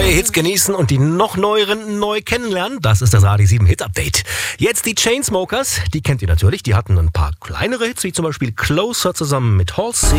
Neue Hits genießen und die noch neueren neu kennenlernen. Das ist das Radio 7 Hit Update. Jetzt die Chainsmokers, die kennt ihr natürlich. Die hatten ein paar kleinere Hits, wie zum Beispiel Closer zusammen mit Halsey.